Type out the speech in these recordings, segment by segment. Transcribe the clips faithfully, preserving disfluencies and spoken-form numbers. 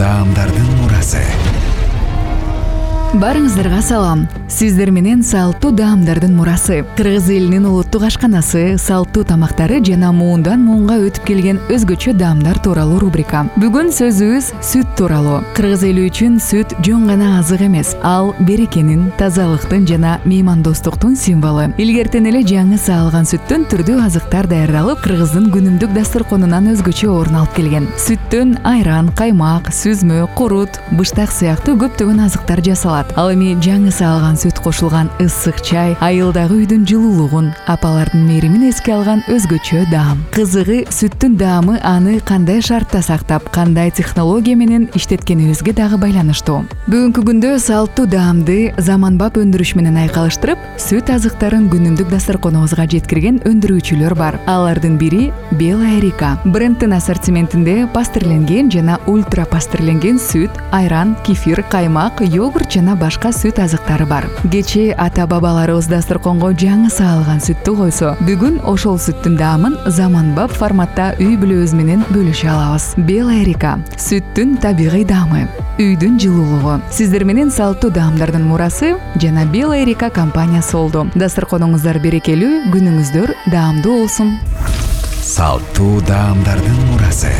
даамдардын мурасы. Барыңыздарга салам. Сиздер менен салтуу даамдардын мурасы. Кыргыз элинин улуттук ашканасы, салтуу тамактары жана муундан муунга өтүп келген өзгөчө даамдар тууралуу рубрика. Бүгүн сөзүбүз сүт тууралуу. Кыргыз эли үчүн сүт жөн гана азык эмес, ал берекенин, тазалыктын жана меймандостуктун символу. Илгертен эле жаңы саалган сүттөн түрдүү азыктар даярдалып, кыргыздын күнүмдүк дасторконунан өзгөчө орун алып келген. Сүттөн айран, каймак, сүзмө, курут, быштак сыяктуу көптөгөн азыктар жасалат. Ал эми жаңы саалган сүт кошулган ысык чай айылдагы үйдүн жылуулугун, апалардын мээримин эске алган өзгөчө даам. Кызыгы, сүттүн даамы аны кандай шартта сактап, кандай технология менен иштеткенибизге дагы байланыштуу. Бүгүнкү күндө салтуу даамды заманбап өндүрүш менен айкалыштырып, сүт азыктарын күнүмдүк дасторконубузга жеткирген өндүрүүчүлөр бар. Алардын бири Белая река. Брендтин ассортиментинде пастерленген жана ультра пастерленген сүт, айран, кефир, каймак, йогурт жана башка сүт азыктары бар. Кечээ ата-бабаларыбыз дасторконго жаңы саалган сүттү койсо, бүгүн ошол сүттүн даамын заманбап форматта үй бүлөбүз менен бөлүшө алабыз. Белая река — сүттүн табигый даамы, үйдүн жылуулугу. Сиздер менен салтуу даамдардын мурасы жана Белая река компаниясы болду. Дасторконуңуздар берекелүү, күнүңүздөр даамдуу болсун. Салтуу даамдардын мурасы.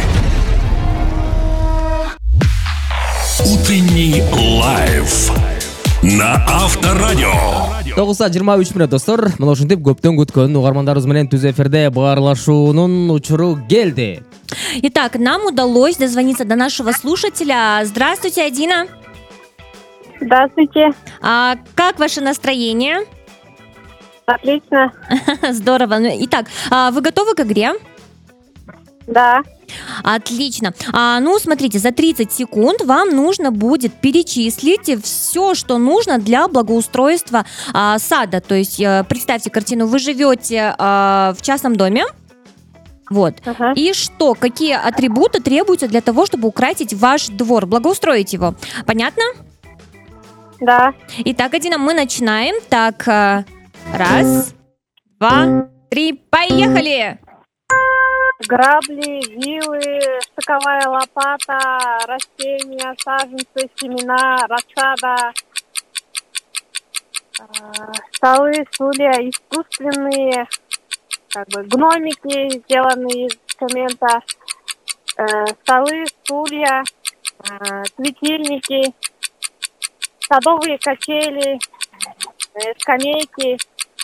Утренний лайф на Авторадио. тогуз саат жыйырма үч мүнөт достор. Мына ушинтип көптөн күткөн угармандарыбыз менен түз эфирде баарлашуунун учуру келди. Итак, нам удалось дозвониться до нашего слушателя. Здравствуйте, Адина. Здравствуйте. А как ваше настроение? Отлично. Здорово. Итак, а вы готовы к игре? Да. Отлично. А, ну, смотрите, за тридцать секунд вам нужно будет перечислить все, что нужно для благоустройства а, сада. То есть, а, представьте картину, вы живете а, в частном доме. Вот. Ага. И что, какие атрибуты требуются для того, чтобы украсить ваш двор, благоустроить его? Понятно? Да. Итак, Адина, мы начинаем. Так, а, раз, два, три, поехали! Грабли, вилы, штыковая лопата, растения, саженцы, семена, рассада, э, столы, стулья искусственные, как бы гномики, сделанные из цемента, э, столы, стулья, э, светильники, садовые качели, э, скамейки.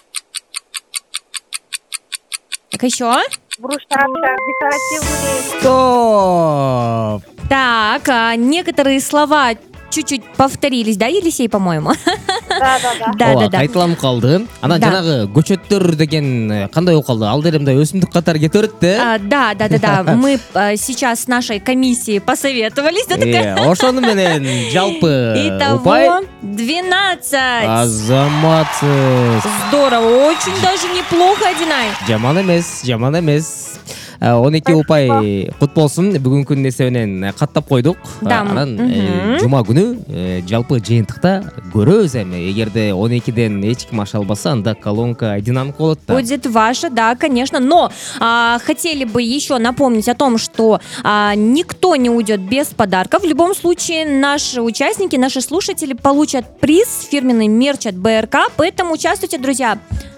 Так, еще? Брусчатка, декоративные. Стоп! Так, а некоторые слова чуть-чуть повторились, да, Елисей, по-моему? Да, да, да. Да, да, да. Кайталанып калды. Анан Да. жанагы көчөттөр деген кандай болуп калды? Ал деле мындай өсүмдүк катары кете берет да? А, да, да, да, да. Мы а, сейчас с нашей комиссией посоветовались. Да, такая. Э, ошону менен жалпы упай Итого двенадцать. азаматсыз. Здорово, очень даже неплохо, Адинай. Жаман эмес, жаман эмес. он эки упай кут болсун. Бүгүнкү нерсенен каттап койдук. Да, Анан мхм. э, жума күнү э, жалпы жыйынтыкта көрөбүз эми. Эгерде он экиден эч ким аша албаса, анда колонка Адинаныкы болот да. Будет ваша, да, конечно. Но а, хотели бы еще напомнить о том, что а, никто не уйдет без подарка. В любом случае, наши участники, наши слушатели получат приз, фирменный мерч от БРК. Поэтому участвуйте, друзья.